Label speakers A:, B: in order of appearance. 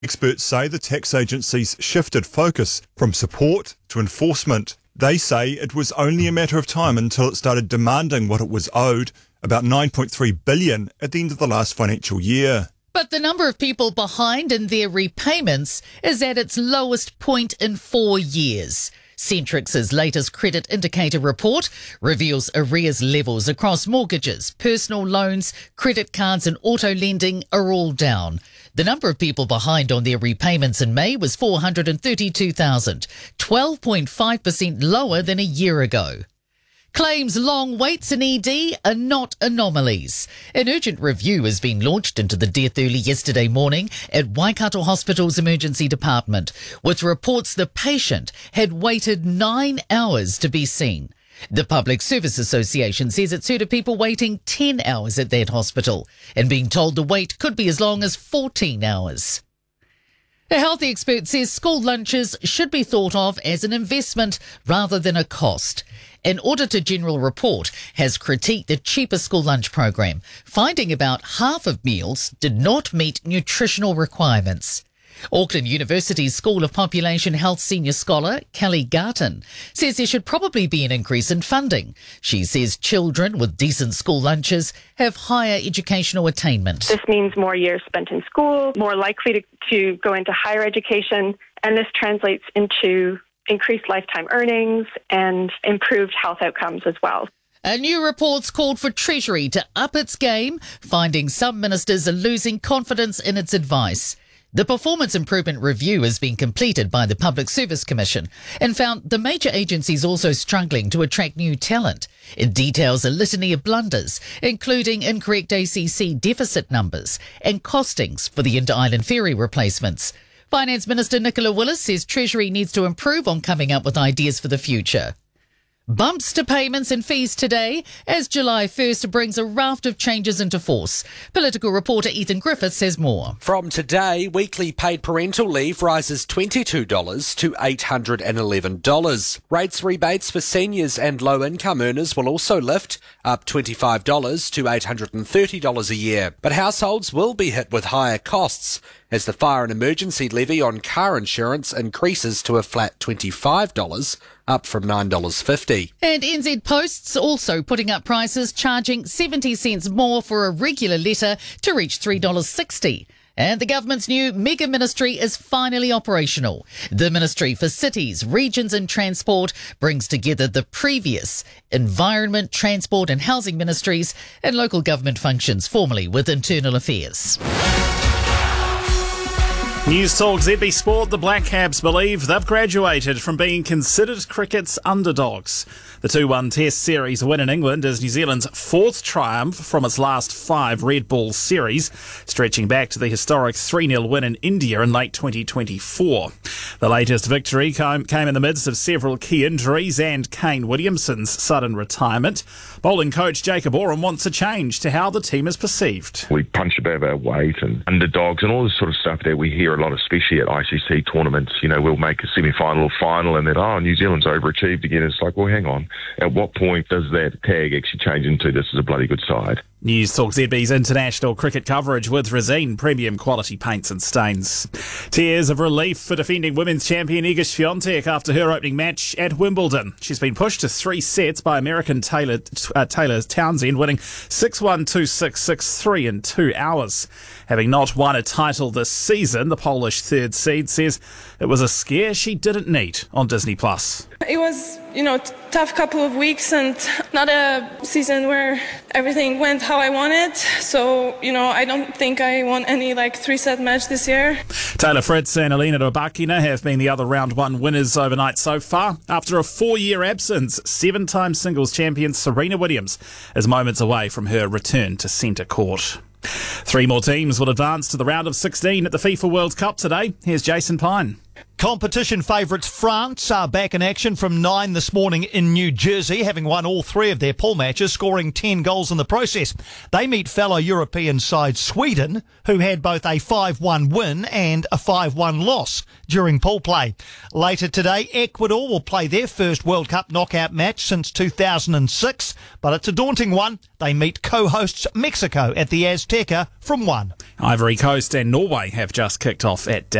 A: Experts say the tax agencies shifted focus from support to enforcement. They say it was only a matter of time until it started demanding what it was owed, about $9.3 billion at the end of the last financial year.
B: But the number of people behind in their repayments is at its lowest point in 4 years. Centrix's latest credit indicator report reveals arrears levels across mortgages, personal loans, credit cards and auto lending are all down. The number of people behind on their repayments in May was 432,000, 12.5% lower than a year ago. Claims long waits in ED are not anomalies. An urgent review has been launched into the death early yesterday morning at Waikato Hospital's emergency department, with reports the patient had waited 9 hours to be seen. The Public Service Association says it's heard of people waiting 10 hours at that hospital and being told the wait could be as long as 14 hours. A health expert says school lunches should be thought of as an investment rather than a cost. An Auditor General report has critiqued the cheaper school lunch program, finding about half of meals did not meet nutritional requirements. Auckland University's School of Population Health senior scholar Kelly Garton says there should probably be an increase in funding. She says children with decent school lunches have higher educational attainment.
C: This means more years spent in school, more likely to go into higher education, and this translates into increased lifetime earnings and improved health outcomes as well.
B: A new report's called for Treasury to up its game, finding some ministers are losing confidence in its advice. The Performance Improvement Review has been completed by the Public Service Commission and found the major agencies also struggling to attract new talent. It details a litany of blunders, including incorrect ACC deficit numbers and costings for the inter-island ferry replacements. Finance Minister Nicola Willis says Treasury needs to improve on coming up with ideas for the future. Bumps to payments and fees today as July 1st brings a raft of changes into force. Political reporter Ethan Griffiths says more.
D: From today, weekly paid parental leave rises $22 to $811. Rates rebates for seniors and low-income earners will also lift, up $25 to $830 a year. But households will be hit with higher costs as the fire and emergency levy on car insurance increases to a flat $25, up from $9.50.
B: And NZ Post's also putting up prices, charging 70 cents more for a regular letter to reach $3.60. And the government's new mega ministry is finally operational. The Ministry for Cities, Regions and Transport brings together the previous Environment, Transport and Housing Ministries and local government functions, formerly with Internal Affairs.
E: News Talk ZB Sport. The Black Caps believe they've graduated from being considered cricket's underdogs. The 2-1 Test series win in England is New Zealand's fourth triumph from its last 5 red ball series, stretching back to the historic 3-0 win in India in late 2024. The latest victory came in the midst of several key injuries and Kane Williamson's sudden retirement. Bowling coach Jacob Oram wants a change to how the team is perceived.
F: We punch above our weight and underdogs and all this sort of stuff that we hear a lot, especially at ICC tournaments. You know, we'll make a semi-final or final and then, New Zealand's overachieved again. It's like, well, hang on. At what point does that tag actually change into this is a bloody good side?
E: News Talk ZB's international cricket coverage with Resine premium quality paints and stains. Tears of relief for defending women's champion Iga Swiatek after her opening match at Wimbledon. She's been pushed to 3 sets by American Taylor Townsend, winning 6-1, 2-6, 6-3 in 2 hours. Having not won a title this season, the Polish third seed says it was a scare she didn't need on Disney+.
G: It was, tough couple of weeks and not a season where everything went how I wanted. So, I don't think I won any 3-set match this year.
E: Taylor Fritz and Elena Rybakina have been the other round 1 winners overnight so far. After a 4-year absence, 7-time singles champion Serena Williams is moments away from her return to centre court. 3 more teams will advance to the round of 16 at the FIFA World Cup today. Here's Jason Pine.
H: Competition favourites France are back in action from 9 this morning in New Jersey, having won all three of their pool matches, scoring 10 goals in the process. They meet fellow European side Sweden, who had both a 5-1 win and a 5-1 loss during pool play. Later today, Ecuador will play their first World Cup knockout match since 2006, but it's a daunting one. They meet co-hosts Mexico at the Azteca from 1.
E: Ivory Coast and Norway have just kicked off at